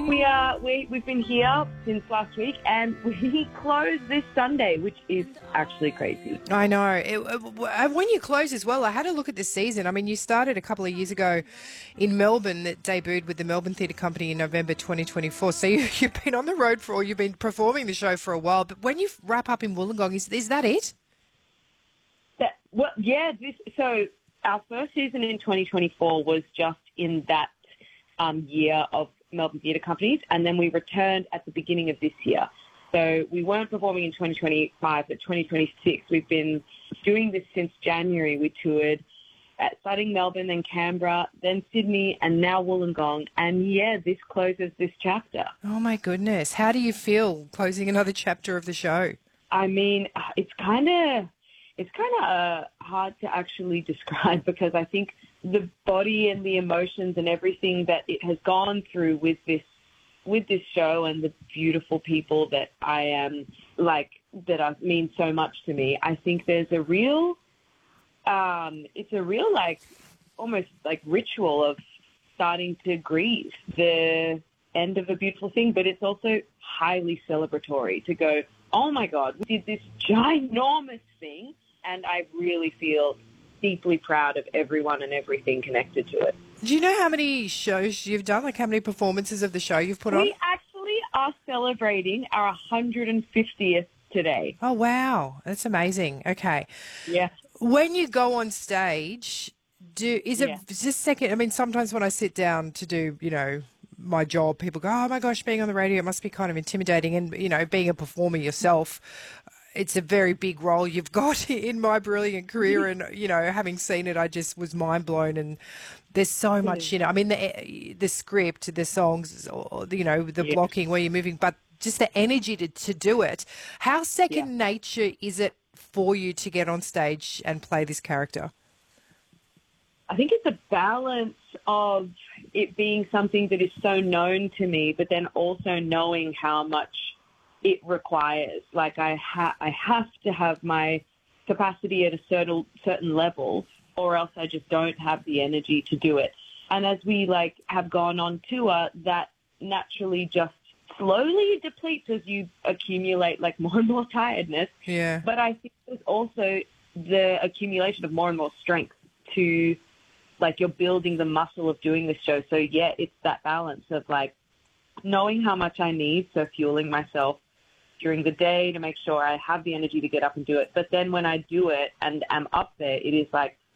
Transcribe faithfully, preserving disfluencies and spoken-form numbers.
We are we we've been here since last week, and we close this Sunday, which is actually crazy. I know. It, it, when you close as well, I had a look at this season. I mean, you started a couple of years ago in Melbourne that debuted with the Melbourne Theatre Company in November twenty twenty-four. So you, you've been on the road for, or you've been performing the show for a while. But when you wrap up in Wollongong, is is that it? That well, yeah. This so our first season in twenty twenty-four was just in that um, year of Melbourne Theatre Companies, and then we returned at the beginning of this year. So we weren't performing in twenty twenty-five, but twenty twenty-six, we've been doing this since January. We toured at starting Melbourne, then Canberra, then Sydney, and now Wollongong. And yeah, this closes this chapter. Oh my goodness. How do you feel closing another chapter of the show? I mean, it's kind of it's kind of uh, hard to actually describe, because I think the body and the emotions and everything that it has gone through with this with this show, and the beautiful people that I am, like, that are, mean so much to me. I think there's a real, um, it's a real, like, almost like ritual of starting to grieve the end of a beautiful thing, but it's also highly celebratory to go, oh my God, we did this ginormous thing, and I really feel deeply proud of everyone and everything connected to it. Do you know how many shows you've done? Like how many performances of the show you've put on? We actually are celebrating our one hundred fiftieth today. Oh, wow. That's amazing. Okay. Yeah. When you go on stage, do is it Yeah. just second? I mean, sometimes when I sit down to do, you know, my job, people go, oh my gosh, being on the radio, it must be kind of intimidating. And, you know, being a performer yourself, it's a very big role you've got in my brilliant career. And, you know, having seen it, I just was mind blown. And there's so much, you know, I mean, the the script, the songs, you know, the yeah. blocking where you're moving, but just the energy to, to do it. How second Yeah. nature is it for you to get on stage and play this character? I think it's a balance of it being something that is so known to me, but then also knowing how much it requires. Like I ha- I have to have my capacity at a certain certain level, or else I just don't have the energy to do it. And as we like have gone on tour, that naturally just slowly depletes as you accumulate like more and more tiredness. Yeah. But I think there's also the accumulation of more and more strength to, like, you're building the muscle of doing this show. So yeah, it's that balance of like knowing how much I need, so fueling myself during the day to make sure I have the energy to get up and do it. But then when I do it and am up there, it is like